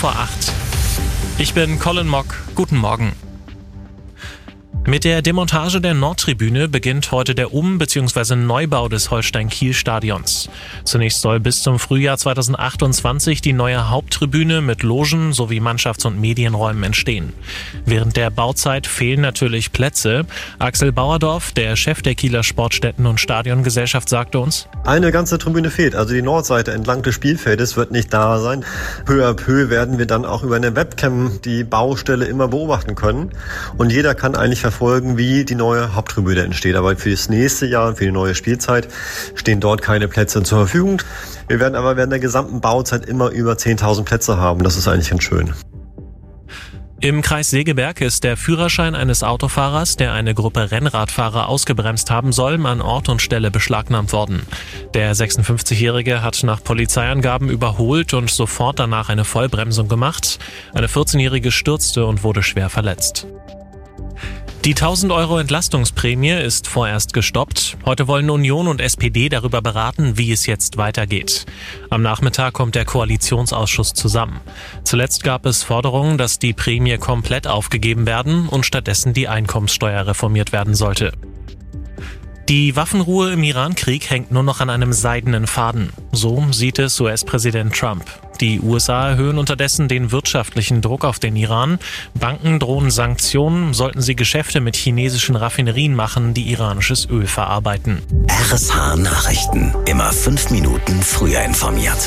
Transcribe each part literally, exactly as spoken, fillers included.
vor acht. Ich bin Colin Mock. Guten Morgen. Mit der Demontage der Nordtribüne beginnt heute der Um- bzw. Neubau des Holstein-Kiel-Stadions. Zunächst soll bis zum Frühjahr zweitausendachtundzwanzig die neue Haupttribüne mit Logen sowie Mannschafts- und Medienräumen entstehen. Während der Bauzeit fehlen natürlich Plätze. Axel Bauerdorf, der Chef der Kieler Sportstätten- und Stadiongesellschaft, sagte uns: Eine ganze Tribüne fehlt, also die Nordseite entlang des Spielfeldes wird nicht da sein. Peu à peu werden wir dann auch über eine Webcam die Baustelle immer beobachten können. Und jeder kann eigentlich verfolgen, wie die neue Haupttribüne entsteht. Aber für das nächste Jahr und für die neue Spielzeit stehen dort keine Plätze zur Verfügung. Wir werden aber während der gesamten Bauzeit immer über zehntausend Plätze haben. Das ist eigentlich ganz schön. Im Kreis Segeberg ist der Führerschein eines Autofahrers, der eine Gruppe Rennradfahrer ausgebremst haben soll, an Ort und Stelle beschlagnahmt worden. Der sechsundfünfzigjährige hat nach Polizeiangaben überholt und sofort danach eine Vollbremsung gemacht. Eine vierzehnjährige stürzte und wurde schwer verletzt. Die tausend Euro Entlastungsprämie ist vorerst gestoppt. Heute wollen Union und S P D darüber beraten, wie es jetzt weitergeht. Am Nachmittag kommt der Koalitionsausschuss zusammen. Zuletzt gab es Forderungen, dass die Prämie komplett aufgegeben werden und stattdessen die Einkommenssteuer reformiert werden sollte. Die Waffenruhe im Iran-Krieg hängt nur noch an einem seidenen Faden. So sieht es U S-Präsident Trump. Die U S A erhöhen unterdessen den wirtschaftlichen Druck auf den Iran. Banken drohen Sanktionen, sollten sie Geschäfte mit chinesischen Raffinerien machen, die iranisches Öl verarbeiten. R S H Nachrichten. Immer fünf Minuten früher informiert.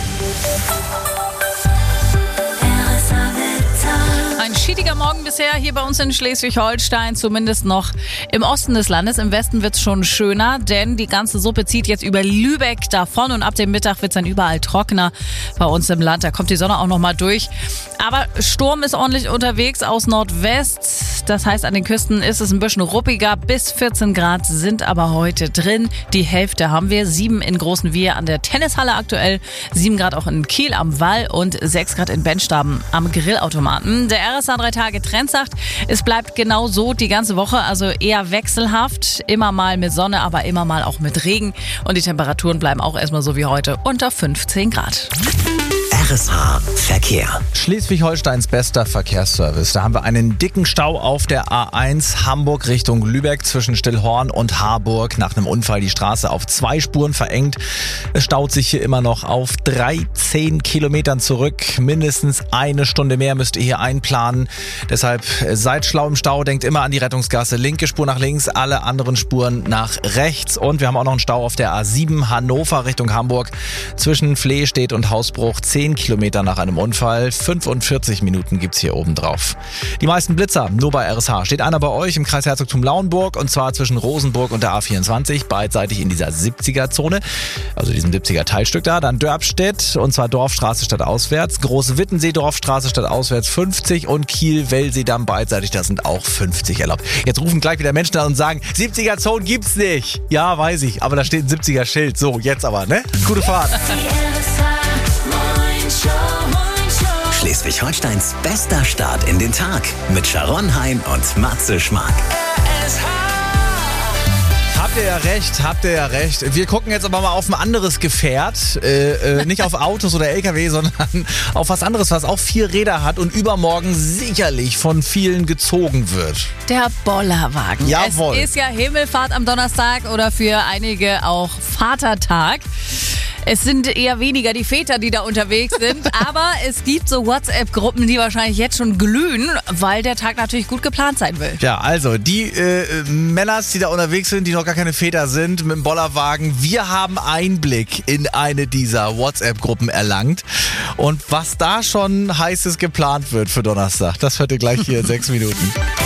Ein schiediger Morgen bisher hier bei uns in Schleswig-Holstein, zumindest noch im Osten des Landes. Im Westen wird's schon schöner, denn die ganze Suppe zieht jetzt über Lübeck davon und ab dem Mittag wird's dann überall trockener bei uns im Land. Da kommt die Sonne auch noch mal durch. Aber Sturm ist ordentlich unterwegs aus Nordwest. Das heißt, an den Küsten ist es ein bisschen ruppiger. Bis vierzehn Grad sind aber heute drin. Die Hälfte haben wir. Sieben in Großen Wier an der Tennishalle aktuell. Sieben Grad auch in Kiel am Wall und sechs Grad in Benstaben am Grillautomaten. Der R S A drei Tage Trend sagt, es bleibt genau so die ganze Woche, also eher wechselhaft. Immer mal mit Sonne, aber immer mal auch mit Regen. Und die Temperaturen bleiben auch erstmal so wie heute unter fünfzehn Grad. R S H Verkehr. Schleswig-Holsteins bester Verkehrsservice. Da haben wir einen dicken Stau auf der A eins Hamburg Richtung Lübeck zwischen Stillhorn und Harburg. Nach einem Unfall die Straße auf zwei Spuren verengt. Es staut sich hier immer noch auf dreizehn Kilometern zurück. Mindestens eine Stunde mehr müsst ihr hier einplanen. Deshalb seid schlau im Stau, denkt immer an die Rettungsgasse. Linke Spur nach links, alle anderen Spuren nach rechts. Und wir haben auch noch einen Stau auf der A sieben Hannover Richtung Hamburg. Zwischen Flehstedt und Hausbruch zehn Kilometer nach einem Unfall. fünfundvierzig Minuten gibt's hier oben drauf. Die meisten Blitzer nur bei R S H. Steht einer bei euch im Kreis Herzogtum Lauenburg und zwar zwischen Rosenburg und der A vierundzwanzig, beidseitig in dieser siebziger-Zone, also diesem siebziger-Teilstück da. Dann Dörpstedt und zwar Dorfstraße statt auswärts, Große Wittensee, Dorfstraße statt auswärts fünfzig und Kiel-Wellseedamm beidseitig, da sind auch fünfzig erlaubt. Jetzt rufen gleich wieder Menschen an und sagen, siebziger-Zone gibt's nicht. Ja, weiß ich, aber da steht ein siebziger-Schild. So, jetzt aber, ne? Gute Fahrt. Schleswig-Holsteins bester Start in den Tag mit Sharon Hein und Matze Schmark. Habt ihr ja recht, habt ihr ja recht. Wir gucken jetzt aber mal auf ein anderes Gefährt. Äh, äh, nicht auf Autos oder L K W, sondern auf was anderes, was auch vier Räder hat und übermorgen sicherlich von vielen gezogen wird. Der Bollerwagen. Jawohl. Es ist ja Himmelfahrt am Donnerstag oder für einige auch Vatertag. Es sind eher weniger die Väter, die da unterwegs sind, aber es gibt so WhatsApp-Gruppen, die wahrscheinlich jetzt schon glühen, weil der Tag natürlich gut geplant sein will. Ja, also die äh, Männers, die da unterwegs sind, die noch gar keine Väter sind, mit dem Bollerwagen, wir haben Einblick in eine dieser WhatsApp-Gruppen erlangt. Und was da schon heißes geplant wird für Donnerstag, das hört ihr gleich hier in sechs Minuten.